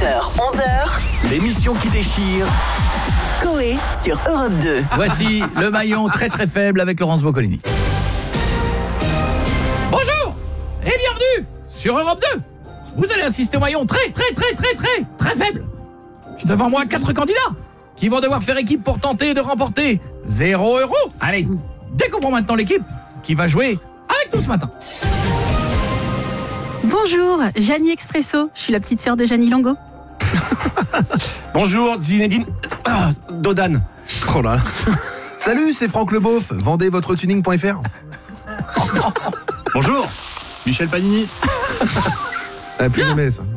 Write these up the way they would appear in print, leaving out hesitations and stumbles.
10h, 11h. L'émission qui déchire. Coé sur Europe 2. Voici le maillon très très faible avec Laurence Boccolini. Bonjour et bienvenue sur Europe 2. Vous allez assister au maillon très faible. J'ai devant moi 4 candidats qui vont devoir faire équipe pour tenter de remporter 0 €. Allez, découvrons maintenant l'équipe qui va jouer avec nous ce matin. Bonjour, Janie Expresso, je suis la petite sœur de Janie Longo. Bonjour, Zinedine Dodan. Oh là. Salut, c'est Franck Leboeuf. Vendez votre tuning.fr. Bonjour, Michel Panini. Plus jamais ça.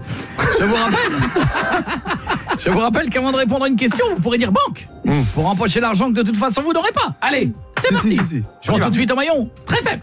Je vous rappelle qu'avant de répondre à une question, vous pourrez dire banque pour empocher l'argent que de toute façon vous n'aurez pas. Allez, c'est parti. Si. Jouons tout de suite au maillon très faible.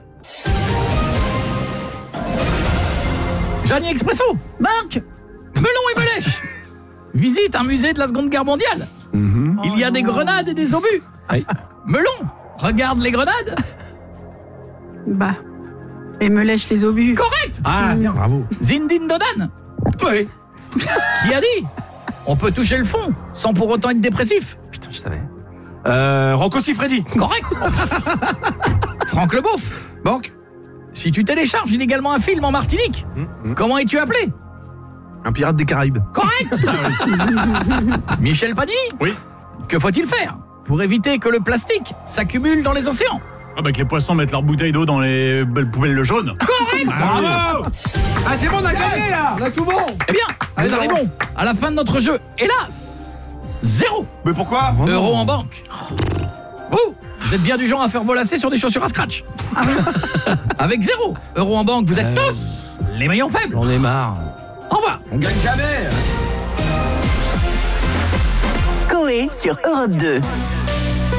Janie Expresso, Banque. Melon et Melèche. Visite un musée de la Seconde Guerre mondiale. Il y a des grenades et des obus. Melon, regarde les grenades. Bah, et me lèche les obus. Correct. Ah, bien, bravo. Zinedine Dodan, Oui. qui a dit on peut toucher le fond sans pour autant être dépressif. Putain, je savais. Rocco Siffredi. Correct. Franck Leboeuf, Banque. si tu télécharges illégalement un film en Martinique, comment es-tu appelé? Un pirate des Caraïbes. Correct. Michel Pani, Oui. que faut-il faire pour éviter que le plastique s'accumule dans les océans? Ah bah que les poissons mettent leurs bouteilles d'eau dans les poubelles jaunes. Correct. Bravo. Ah, c'est bon, on a gagné, là. On a tout bon. Eh bien, Allez, nous arrivons à la fin de notre jeu. Hélas, 0 Mais pourquoi Oh non. € en banque. Vous êtes bien du genre à faire volasser sur des chaussures à scratch. Avec 0 € en banque, vous êtes tous les maillons faibles. J'en ai marre. Au revoir. On gagne jamais. Coé sur Europe 2.